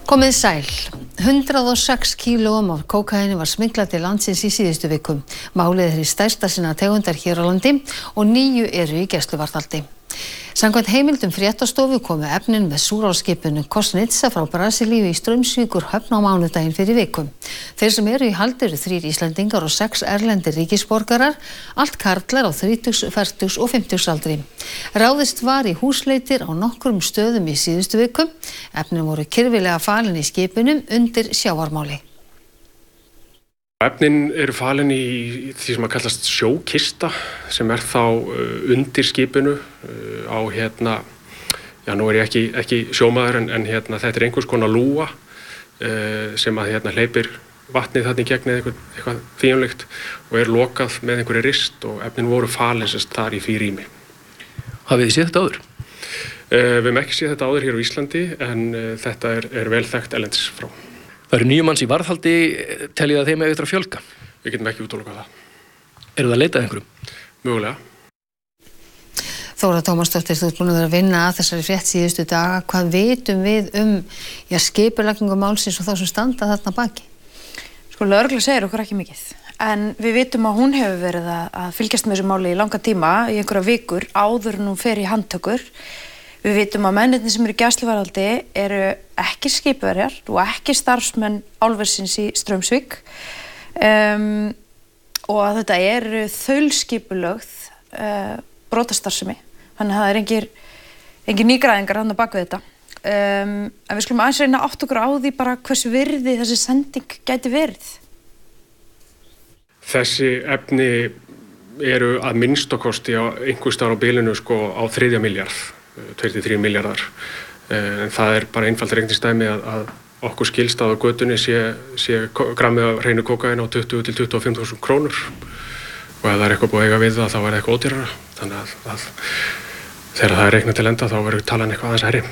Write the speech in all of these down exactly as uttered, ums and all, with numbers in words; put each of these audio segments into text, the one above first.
Komið sæl. hundrað og sex kílóum af kókaíni var smyglað til landsins í síðustu viku. Málið er í stærsta sinna tegundar hér á landi og níu eru í gæsluvarðhaldi. Samkvæmt heimildum fréttastofu komu efnin með súrálskipinu Korsnitsa frá Brasilíu í Straumsvíkur höfn á mánudaginn fyrir viku. Þeir sem eru í haldi eru þrír Íslendingar og sex erlendir ríkisborgarar, allt karlar á þrítugs, fertugs og fimmtugsaldri. Ráðist var í húsleitir á nokkrum stöðum í síðustu viku. Efnin voru kyrfilega falin í skipinu undir sjávarmáli. Efnin eru falin í því sem að kallast sjókista sem er þá undir skipinu á hérna, já nú er ég ekki, ekki sjómaður en, en hérna þetta er einhvers konar lúa sem að hérna hleypir vatnið þarna í gegn eða eitthvað, eitthvað fínlegt og er lokað með einhverju rist og efnin voru falin sérst þar í því rými. Hafið þið séð þetta áður? Við hefum ekki séð þetta áður hér á Íslandi en þetta er, er vel þekkt erlendis frá. Það eru níu manns í varðhaldi, teljið að þeim eigi eftir að fjölga? Við getum ekki útilokað það. Eru það að leita að einhverjum? Mögulega. Þóra Tómasdóttir, þú ert búin að vera að vinna að þessari frétt síðustu daga. Hvað vitum við um já, skipulagningu málsins og þá sem standa þarna baki? Sko, lögregla segir okkur ekki mikið. En við vitum að hún hefur verið að fylgjast með þessu máli í langa tíma, í einhverja vikur, áður en hún fer í handtökur. Við vitum að mennirnir sem eru í gæsluvarðhaldi eru ekki skipverjar og ekki starfsmenn álversins í Straumsvík um, og að þetta eru þaulskipulögð uh, brotastarfsemi. Þannig að það er engir, engir nýgræðingar þarna bak við þetta. Um, en við skulum aðeins reyna átt okkur á því bara hversu virði þessi sending gæti verið. Þessi efni eru að minnstakosti á einhvers staðar á bilinu sko á þriðja milljarð. tveir til þrír milljarðar. En það er bara einfalt reikningsdæmi að, að okkur skilst að á götunni sé, sé grammið af hreinu kókaíni á tuttugu til tuttugu og fimm þúsund krónur og ef það er eitthvað búið að eiga við það þá er það eitthvað ódýrara. Þannig að, að þegar það er reiknað til enda þá verður talan eitthvað aðeins hærri.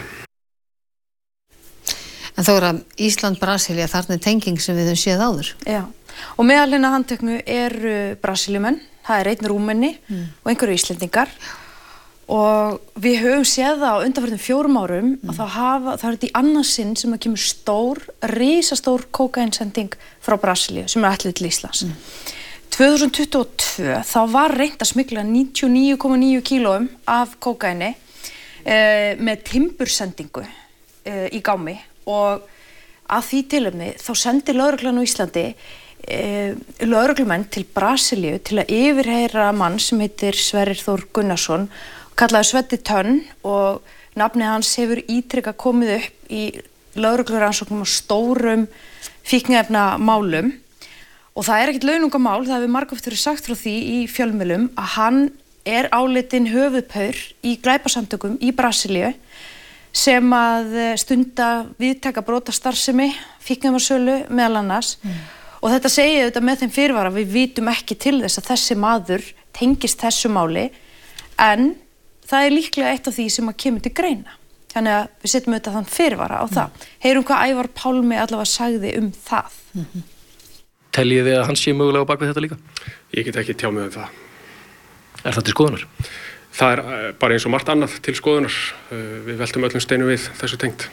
En þó er að Ísland, Brasilía, þarna er tenging sem við höfum séð áður. Já, og meðal hinna handteknu eru Brasilíumenn, það er einn Rúmeni mm. og einhverju Íslendingar. Og við höfum séð það á undanförnum fjórum árum mm. að þá hafa, það er þetta í annað sinn sem að kemur stór, risastór kókaínsending frá Brasilíu sem er ætluð til Íslands. Mm. tvö þúsund tuttugu og tvö þá var reynt að smygla níutíu og níu komma níu kílóum af kókaíni eh, með timbursendingu eh, í gámi og að því tilefni þá sendi lögreglan á Íslandi eh, lögreglumenn til Brasilíu til að yfirheyra mann sem heitir Sverrir Þór Gunnarsson kallaði Sveddi Tönn og nafnið hans hefur ítrekað komið upp í lögreglurannsóknum á stórum fíkniefnamálum og það er ekkert launungamál, það hefur margoft verið sagt frá því í fjölmiðlum að hann er álitinn höfuðpaur í glæpasamtökum í Brasilíu sem að stunda viðtaka brotastarfsemi, fíkniefnasölu meðal annars mm. og þetta segir auðvitað með þeim fyrirvara við vitum ekki til þess að þessi maður tengist þessu máli en það er líklega eitt af því sem að kemur til greina. Þannig að við setjum auðvitað þann fyrirvara á það. Mm. Heyrum hvað Ævar Pálmi allavega sagði um það. Mm-hmm. Teljið þið að hann sé mögulega á bakvið þetta líka? Ég get ekki tjá mig um það. Er það til skoðunar? Það er bara eins og margt annað til skoðunar. Við veltum öllum steinu við þessu tengt.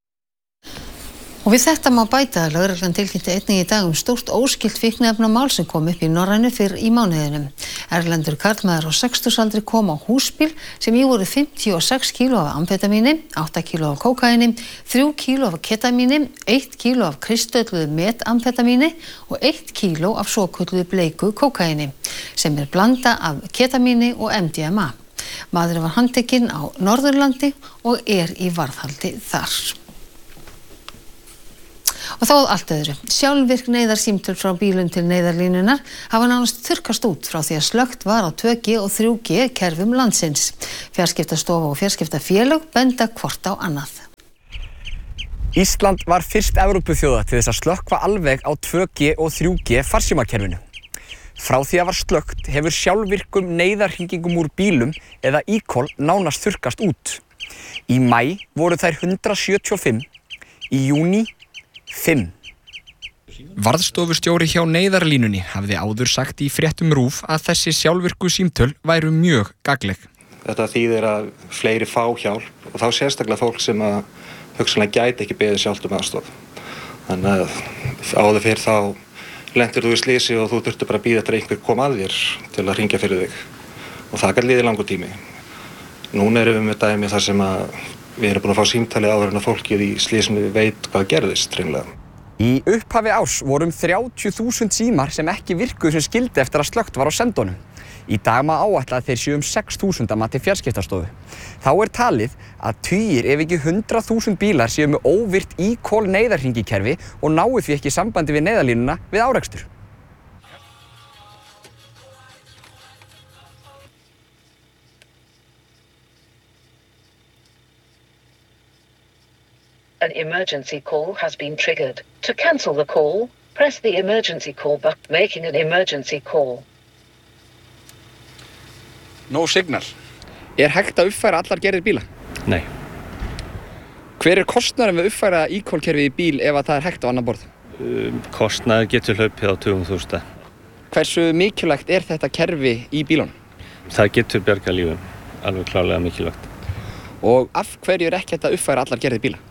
Og við þetta má bæta að lögreglan tilkynnti einnig í dag um stórt óskilt fíkniefnamál sem kom upp í Norrænu fyrr í mánuðinum. Erlendur karlmaður á sextugsaldri kom á húsbíl sem í voru fimmtíu og sex kíló af amfetamíni, átta kíló af kókaíni, þrjú kíló af ketamíni, eitt kíló af kristölluðu metamfetamíni og eitt kíló af svokölluðu bleiku kókaíni sem er blanda af ketamíni og M D M A. Maðurinn var handtekinn á Norðurlandi og er í varðhaldi þar. Og þá að allt öðru. Sjálfvirk neyðarsímtöl frá bílum til neyðarlínunar hafa nánast þurrkast út frá því að slökkt var á tvö G og þrjú G kerfum landsins. Fjarskiptastofa og fjarskiptafélög benda hvort á annað. Ísland var fyrst Evrópuþjóða til þess að slökkva alveg á tvö G og þrjú G farsímakerfinu. Frá því að var slökkt hefur sjálfvirkum neyðarhringingum úr bílum eða e-call nánast þurrkast út. Í maí voru þær hundrað sjötíu og fimm, í júní fimm. Varðstofustjóri hjá Neyðarlínunni hafði áður sagt í fréttum RÚV að þessi sjálfvirku símtöl væru mjög gagnleg. Þetta þýðir að fleiri fá hjálp og þá sérstaklega fólk sem að hugsanlega gæti ekki beðið sjálft um aðstoð. Þannig að áður fyrr þá lentir þú í slysi og þú þurftir bara að bíða eftir að einhver kom að þér til að hringja fyrir þig. Og það gat liðið langur tími. Núna erum við með dæmi þar sem að við erum búin að fá símtalið áður en að fólkið í slysinu veit hvað gerðist hreinlega. Í upphafi árs voru um þrjátíu þúsund símar sem ekki virkuðu sem skildi eftir að slökkt var á sendunum. Í dag má áætla að þeir séu um sex þúsund að mati Fjarskiptastofu. Þá er talið að tugir ef ekki hundrað þúsund bílar séu með óvirt e-call neyðarhringikerfi og nái því ekki sambandi við neyðarlínuna við árekstur. An emergency call has been triggered. To cancel the call, press the emergency call button. Making an emergency call. No signal. Er hægt að uppfæra allar gerðir bíla? Nei. Hver er kostnaðurinn við að uppfæra e-call kerfið í bíl ef að það er hægt á annan borð? Um, kostnaður getur hlaupið á tugum þúsunda. Hversu mikilvægt er þetta kerfi í bílunum? Það getur bjargað lífum. Alveg klárlega mikilvægt. Og af hverju er ekki hægt að uppfæra allar gerðir bíla?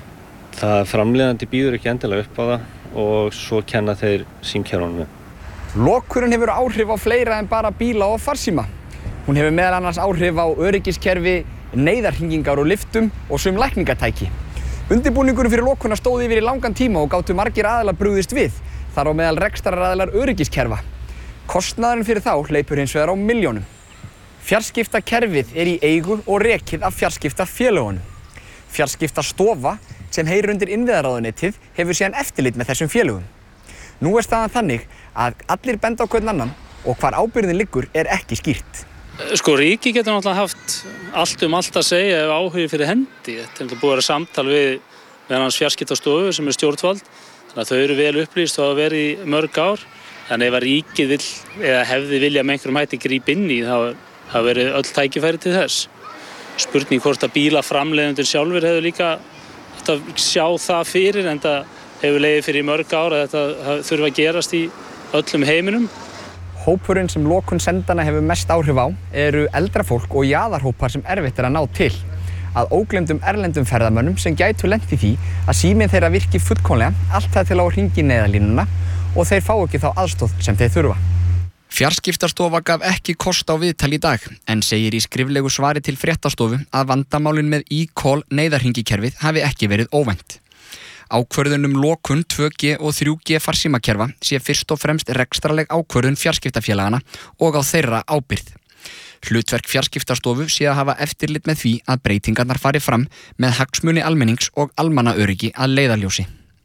Það framleiðandi býður ekki endilega upp á það og svo kenna þeir símkerfunum við. Lokurinn hefur áhrif á fleira en bara bíla og farsíma. Hún hefur meðal annars áhrif á öryggiskerfi, neyðarhringingar og lyftum og sum lækningatæki. Undirbúningurinn fyrir lokuna stóð yfir í langan tíma og gátu margir aðilar brugðist við, þar á meðal rekstraraðilar öryggiskerfa. Kostnaðurinn fyrir þá hleypur hins vegar á milljónum. Fjarskiptakerfið er í eigu og rekið af fjarskiptafélögunum. Fjarskiptastofa, sem heyrir undir innviðaráðuneytið, hefur síðan eftirlit með þessum félögum. Nú er staðan þannig að allir benda á hvern annan og hvar ábyrgðin liggur er ekki skýrt. Sko, ríki getur náttúrulega haft allt um allt að segja ef áhugi fyrir hendi. Þetta er búið að vera samtal við með hans Fjarskiptastofu sem er stjórnvald. Þannig að þau eru vel upplýst og hafa verið í mörg ár. En ef að ríkið vill eða hefði vilja með einhverjum hætti grípa inn í þá hafa verið öll tækifæri til þess. Spurning hvort að bílaframleiðendur sjálfur hefur líka að sjá það fyrir en það hefur legið fyrir í mörg ár að þetta þurfa að gerast í öllum heiminum. Hópurinn sem lokun sendana hefur mest áhrif á eru eldra fólk og jaðarhópar sem erfitt er að ná til. Að ógleymdum erlendum ferðamönnum sem gætu lent í því að síminn þeirra virki fullkomlega allt það til á að hringja í neyðarlínuna og þeir fá ekki þá aðstoð sem þeir þurfa. Fjarskiptastofa gaf ekki kost á viðtal í dag en segir í skriflegu svari til Fréttastofu að vandamálin með e-call neyðarhringikerfið hafi ekki verið óvænt. Ákvörðun um lokun tvö G og þrjú G farsímakerfa sé fyrst og fremst rekstrarleg ákvörðun fjarskiptafélagana og á þeirra ábyrgð. Hlutverk Fjarskiptastofu sé að hafa eftirlit með því að breytingarnar fari fram með hagsmuni almennings og almannaöryggi að leiðarljósi.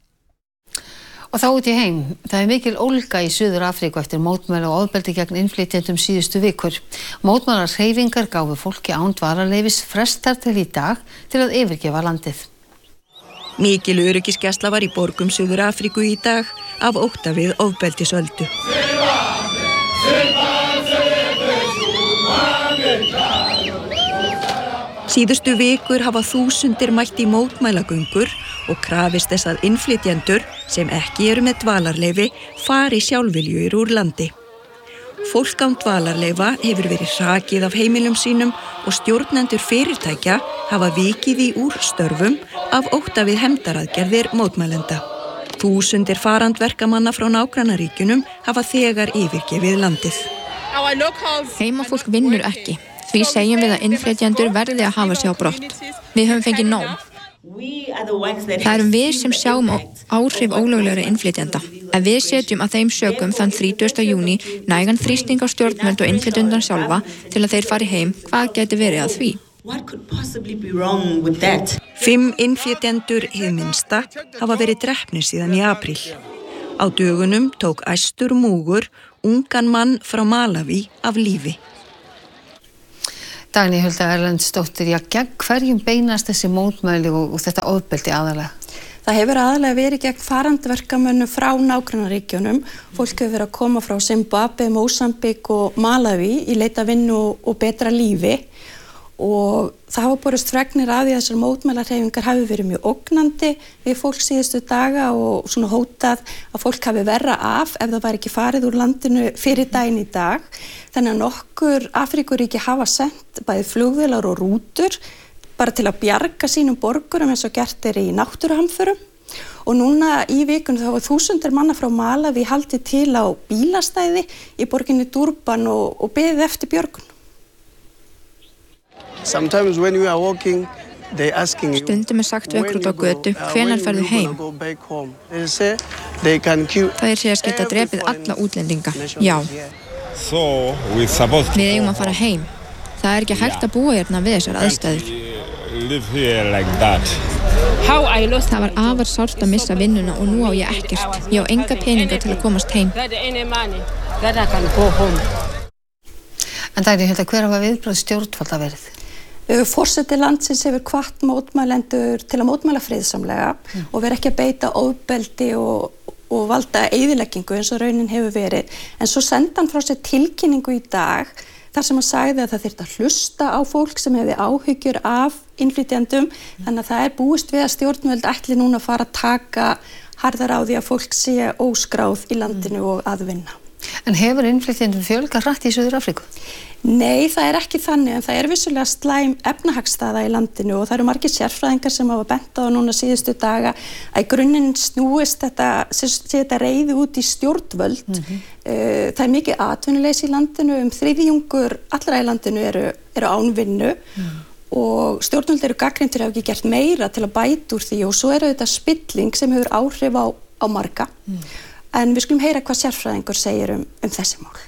Og þá út í heim. Það er mikil ólga í Suður Afríku eftir mótmæli og ofbeldi gegn innflytjendum síðustu vikur. Mótmælahreyfingar gáfu fólki án dvalarleyfis frestar til í dag til að yfirgefa landið. Mikil öryggisgæsla var í borgum Suður Afríku í dag af ótta við ofbeldisöldu. Síðustu vikur hafa þúsundir mætt í mótmælagöngur og krafist þess að innflytjendur sem ekki eru með dvalarleyfi fari sjálfviljugir úr landi. Fólk án dvalarleyfa hefur verið hrakið af heimilum sínum og stjórnendur fyrirtækja hafa vikið í úr störfum af ótta við hefndaraðgerðir mótmælenda. Þúsundir farandverkamanna frá nágrannaríkjunum hafa þegar yfirgefið landið. Heimafólk vinnur ekki. Því segjum við að innflytjendur verði að hafa sig á brott. Við höfum fengið nóg. Það erum við sem sjáum áhrif ólöglegra innflytjenda. Ef við setjum að þeim sökum þann þrítugasta júní nægan þrýsting á stjórnvöld og innflytjendan sjálfa til að þeir fari heim, hvað geti verið að því? Fimm innflytjendur hið minnsta hafa verið drepnir síðan í apríl. Á dögunum tók æstur múgur ungan mann frá Malaví af lífi. Dagný Hulda Erlendsdóttir, já, gegn hverjum beinast þessi mótmæli og, og þetta ofbeldi aðalega? Það hefur aðalega verið gegn farandverkamönnum frá nágrannaríkjunum. Fólk hefur verið að koma frá Zimbabwe, Mósambík og Malaví í leita vinnu og betra lífi og það hafa borist fregnir af því að þessar mótmælahreyfingar hafi verið mjög ógnandi við fólk síðustu daga og svona hótað að fólk hafi verra af ef það var ekki farið úr landinu fyrir daginn í dag. Þannig að nokkur Afríkuríki hafa sent bæði flugvélar og rútur bara til að bjarga sínum borgurum eins og gert er í náttúruhamförum. Og núna í vikun þá var þúsundir manna frá Malaví haldið til á bílastæði í borginni Durban og, og beðið eftir björgun. Sometimes when we are walking, they asking you, stundum er sagt við okkur út á götu, hvenær ferðu heim? Það er sér að geta drepið alla útlendinga. Já. Við eigum að fara heim. Það er ekki hægt að búa hérna við þessar aðstæður. Það var afar sárt að missa vinnuna og nú á ég ekkert. Ég á enga peninga til að komast heim. En Dagný, hver hafa viðbrögð stjórnvalda verið? Forseti landsins hefur hvatt mótmælendur til að mótmæla friðsamlega mm. og vera ekki að beita ofbeldi og, og valda eyðileggingu eins og raunin hefur verið. En svo sendi hann frá sér tilkynningu í dag þar sem hann sagði að það þyrfti að hlusta á fólk sem hefði áhyggjur af innflytjendum. Mm. Þannig að það er búist við að stjórnvöld ætli núna að fara að taka harðar á því að fólk sé óskráð í landinu mm. og að vinna. En hefur innflytjendum fjölgað hratt í Suður-Afríku? Nei, það er ekki þannig, en það er vissulega slæm efnahagsstaða í landinu og það eru margir sérfræðingar sem hafa bent á núna síðustu daga að í grunninn snúist þetta, þetta reiði út í stjórnvöld. Mm-hmm. Það er mikið atvinnuleysi í landinu, um þriðjungur allra í landinu eru, eru án vinnu mm. og stjórnvöld eru gagnrýnd fyrir að hafa ekki gert meira til að bæta úr því og svo eru þetta spilling sem hefur áhrif á, á marga. Mm. En við skulum heyra hvað sérfræðingur segir um, um þessi mál.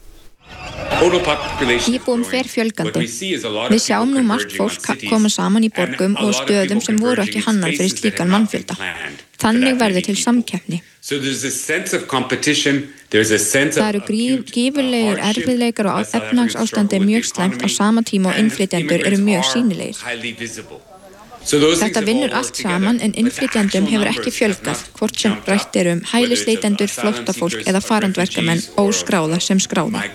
Íbúum fer fjölgandi. Við sjáum nú margt fólk koma saman í borgum og stöðum sem voru ekki hannar fyrir slíkan mannfjölda. Þannig verður til samkeppni. Það eru gífurlegir erfiðleikar og efnahagsástandi er mjög slæmt á sama tíma og innflytjendur eru mjög sýnilegir. Þetta vinnur allt saman en innflytjendum hefur ekki fjölgað, hvort sem rætt er um hælisleitendur, flóttafólk eða farandverkamenn óskráða sem skráða.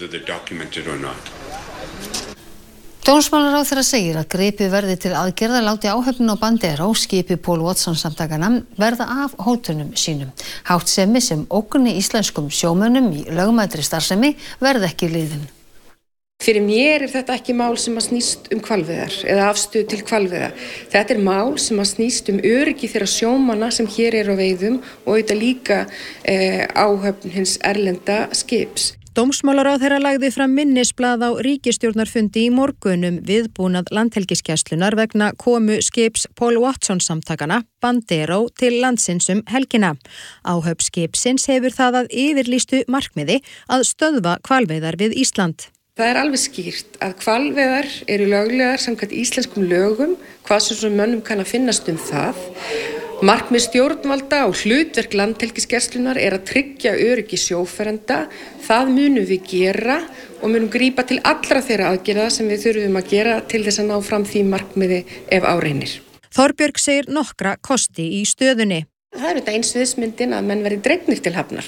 Dómsmálaráðherra segir að gripið verði til aðgerða láti áhöfnin á Bandera og skipi Paul Watson samtakana verða af hótunum sínum. Háttsemi sem ógni íslenskum sjómönnum í lögmætri starfsemi verði ekki liðin. Fyrir mér er þetta ekki mál sem að snýst um hvalveiðar eða afstöðu til hvalveiða. Þetta er mál sem að snýst um öryggi þeirra sjómanna sem hér eru á veiðum og auðvitað líka eh, áhöfn hins erlenda skips. Dómsmálaráðherra lagði fram minnisblað á ríkisstjórnarfundi í morgun um viðbúnað landhelgisgæslunnar vegna komu skips Paul Watson samtakana Bandero til landsins um helgina. Áhöfn skipsins hefur það að yfirlýstu markmiði að stöðva hvalveiðar við Ísland. Það er alveg skýrt að hvalveiðar eru löglegar samkvæmt íslenskum lögum, hvað sem svona mönnum kann að finnast um það. Markmið stjórnvalda og hlutverk landhelgisgæslunnar er að tryggja öryggi sjófarenda. Það munum við gera og munum grípa til allra þeirra aðgerða sem við þurfum að gera til þess að ná fram því markmiði ef á reynir. Þorbjörg segir nokkra kosti í stöðunni. Það er þetta eins viðsmyndin að menn verði dregnir til hafnar.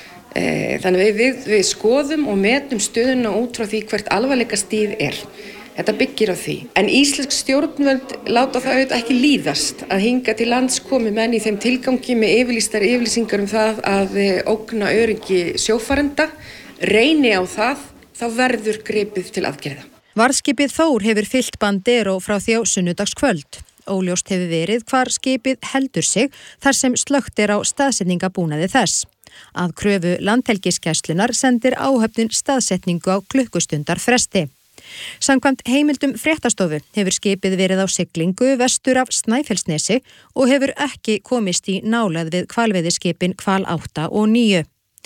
Þannig við, við, við skoðum og metum stöðuna út frá því hvert alvarleika stíð er. Þetta byggir á því. En íslensk stjórnvöld láta það auðvitað ekki líðast að hinga til lands komi menn í þeim tilgangi með yfirlýstar yfirlýsingar um það að ógna öryggi sjófarenda. Reyni á það, þá verður gripið til aðgerða. Varðskipið Þór hefur fylgt Bandero frá því á sunnudagskvöld. Óljóst hefur verið hvar skipið heldur sig þar sem slökkt er á staðsetningabúnaði þess. Að kröfu landhelgisgæslunnar sendir áhöfnin staðsetningu á klukkustundar fresti. Samkvæmt heimildum fréttastofu hefur skipið verið á siglingu vestur af Snæfellsnesi og hefur ekki komist í nálægð við hvalveiðiskipin Hval átta og níu.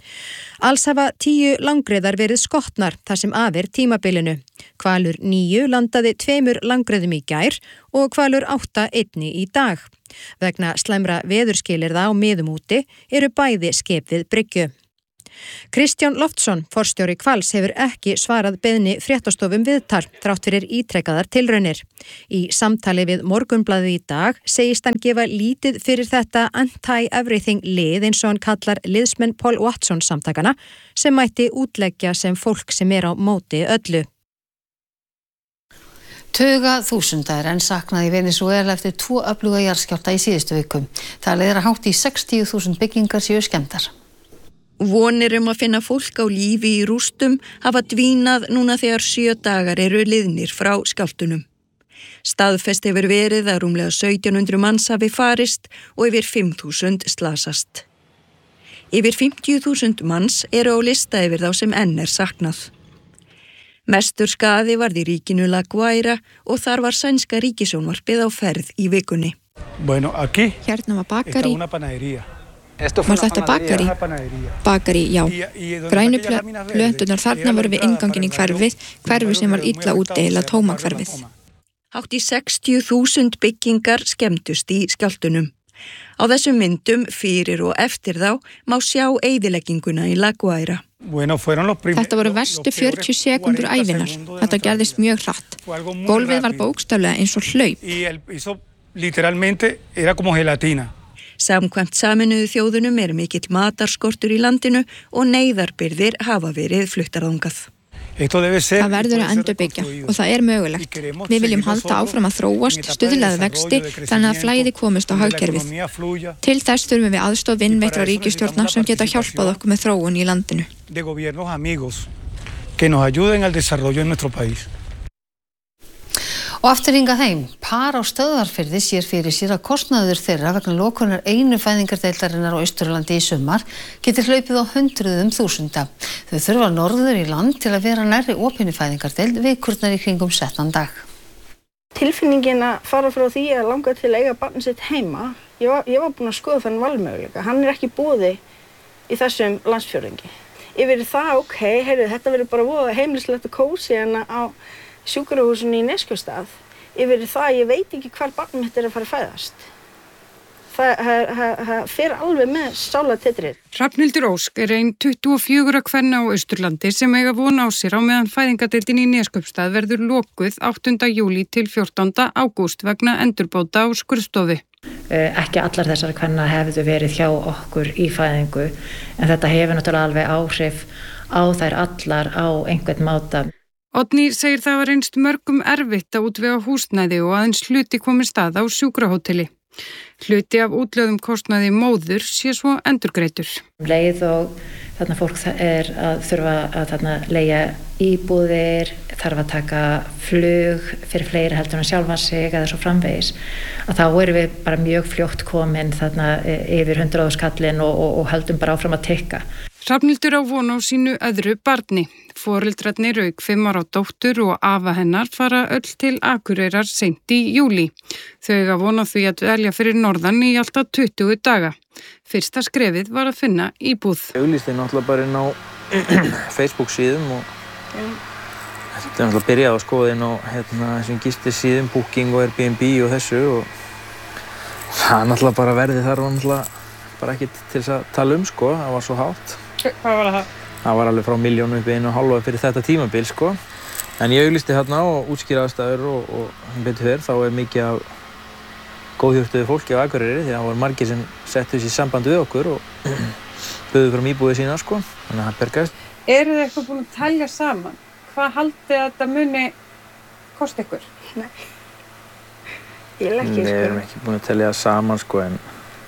Alls hafa tíu langreyðar verið skotnar þar sem af er tímabilinu. Hvalur níu landaði tveimur langreyðum í gær og hvalur átta einni í dag. Vegna slæmra veðurskilyrða á miðum úti eru bæði skip við bryggju. Kristján Loftsson, forstjóri Hvals, hefur ekki svarað beiðni fréttastofum viðtal þrátt fyrir ítrekkaðar tilraunir. Í samtali við Morgunblaðið í dag segist hann gefa lítið fyrir þetta anti-everything lið eins og hann kallar liðsmenn Paul Watson samtakana sem mætti útleggja sem fólk sem er á móti öllu. Tuga þúsunda er enn saknað í Venesúela eftir tvo öfluga jarðskjálfta í síðustu viku. Það leiðir að hátt í sextíu þúsund byggingar séu skemmdar. Vonir um að finna fólk á lífi í rústum hafa dvínað núna þegar sjö dagar eru liðnir frá skjálftunum. Staðfest hefur verið að rúmlega sautján hundruð manns hafi farist og yfir fimm þúsund slasast. Yfir fimmtíu þúsund manns eru á lista yfir þá sem enn er saknað. Mestur skaði varð í ríkinu La Guaira og þar var sænska ríkissjónvarpið á ferð í vikunni. Bueno, aquí Hérna var bakari. una panadería. Var þetta bakari? Bakari, já. Grænu plöturnar þarna voru við innganginn í hverfið, hverfið sem var illa útdeila tóma hverfið. Hátt í sextíu þúsund byggingar skemmtust í skjálftunum. Á þessum myndum fyrir og eftir þá má sjá eyðilegginguna í La Guaira. Þetta voru verstu fjörutíu sekúndur ævinnar. Þetta gerðist mjög hratt. Gólfið var bókstaflega eins og hlaup. Literalmente era como gelatina. Samkvæmt Sameinuðu þjóðunum er mikill matarskortur í landinu og neyðarbirgðir hafa verið fluttar þangað. Það verður að endurbyggja og það er mögulegt. Við viljum halda áfram að þróast, stuðlaði vexti, þannig að flæði komist á hagkerfið. Til þess þurfum við aðstoð vinveittra ríkisstjórna sem geta hjálpað okkur með þróun í landinu. De gobiernos amigos que nos ayuden al desarrollo en nuestro país. Og aftur hingað heim, par á Stöðvarfirði sér fyrir sér að kostnaður þeirra vegna lokunar einu fæðingardeildarinnar á Austurlandi í sumar getur hlaupið á hundruðum þúsunda. Þau þurfa norður í land til að vera nærri opinni fæðingardeild vikurnar í kringum settan dag. Tilfinningin að fara frá því að langa til að eiga barnið sitt heima, ég var, ég var búin að skoða þann valmöguleika. Hann er ekki í boði í þessum landsfjórðungi. Yfir það, ok, heyrðu, þetta verður bara voða heimilislegt og kósí en á sjúkrahúsinu í Neskaupstað. Yfir það, ég veit ekki hvar barnið mitt er að fara að fæðast. Það, það, það fer alveg með sálartitrið. Hrafnhildur Ósk er ein tuttugu og fjögurra kvenna á Austurlandi sem eiga von á sér á meðan fæðingardeildin í Neskaupstað verður lokuð áttunda júlí til fjórtánda ágúst vegna endurbóta á skurðstofu. Ekki allar þessar kvenna hefðu verið hjá okkur í fæðingu en þetta hefur náttúrulega alveg áhrif á þær allar á einhvern máta. Oddný segir það var reynst mörgum erfitt að útvega húsnæði og aðeins hluti komi stað á sjúkrahóteli. Hluti af útlögðum kostnaði móður sé svo endurgreiddur. Leið og þarna fólk er að þurfa að þarna leigja íbúðir, þarf að taka flug fyrir fleiri heldur en sjálfa sig eða svo framvegis. Að þá erum við bara mjög fljótt komin þarna yfir hundrað skallin og, og, og höldum bara áfram að tikka. Hrafnhildur á von á sínu öðru barni. Foreldrarnir auk fimm ára dóttur og afa hennar fara öll til Akureyrar seint í júlí. Þau eiga von á því að velja fyrir norðan í alltaf tuttugu daga. Fyrsta skrefið var að finna íbúð. Auglýsti náttúrulega bara inn á Facebook síðum og mm. þetta er náttúrulega að byrja á að skoða inn á hérna, þessum gistisíðum, Booking og Airbnb og þessu og það er náttúrulega bara verðið þar var náttúrulega bara ekki til þess að tala um sko, það var svo hátt. Hvað var það? Það var alveg frá milljón upp í einu og hálfa fyrir þetta tímabil sko. En ég auglýsti hérna og útskýra aðstæður og, og betur fyrr þá er mikið af góðhjörtuðu fólki á Akureyri því að það voru margir sem settu sér samband við okkur og buðu fram íbúðið sína sko. Þannig að það bergast. Eru þið eitthvað búin að telja saman? Hvað haldið að þetta muni kosta ykkur? Nei. Ég vil ekki sko. Við erum ekki búin að telja það saman sko en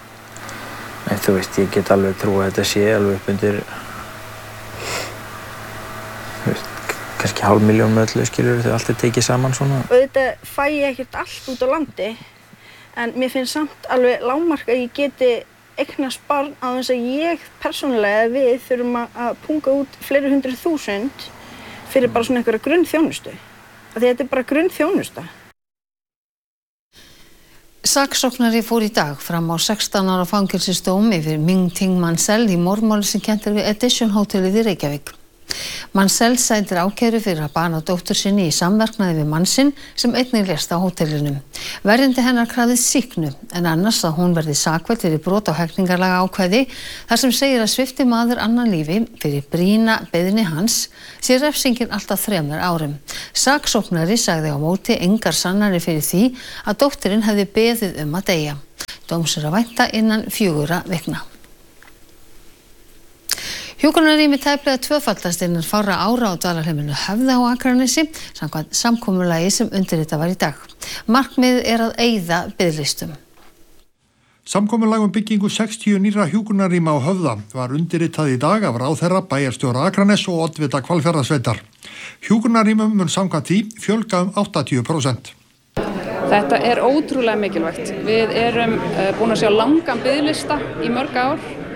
en þú veist, ég get alveg trú að þetta sé alveg upp undir þú veist, kannski hálf milljón með öllu skilur þegar allt er tekið saman svona. Og þetta fæ ég ekkert allt út á landi en mér finnst samt alveg lágmark að ég geti eignast barn á þess að ég persónulega við þurfum að punga út fleiri hundruð þúsund fyrir bara svona einhverja grunnþjónustu. Því þetta er bara grunnþjónusta. Saksóknari fór í dag fram á sextán ára fangelsisdóm yfir Ming Ting Mansell í morðmáli sem kennt er við Edition hótelið í Reykjavík. Mansell sætir ákæru fyrir að bana dóttur sinni í samverknaði við mann sinn sem einnig lést á hótelinu. Verjandi hennar krafðist sýknu en annars að hún verði sakfelld fyrir brot á hegningarlaga ákvæði þar sem segir að svipti maður annan lífi fyrir brýna beiðni hans sé refsingin alltaf þremur árum. Saksóknari sagði á móti engar sannanir fyrir því að dóttirin hefði beðið um að deyja. Dóms er að vænta innan fjögurra vikna. Hjúkrunarrými tæplega tvöfaldast innan fárra ára á dvalarheimilinu Höfða á Akranesi samkvæmt samkomulagi sem undirritað var í dag. Markmiðið er að eyða biðlistum. Samkomulag um byggingu sextíu nýrra hjúkrunarrýma á Höfða var undirritað í dag af ráðherra, bæjarstjóra Akranes og oddvita Hvalfjarðarsveitar. Hjúkrunarrýmum mun samkvæmt því fjölga um áttatíu prósent. Þetta er ótrúlega mikilvægt. Við erum búin að sjá langan biðlista í mörg ár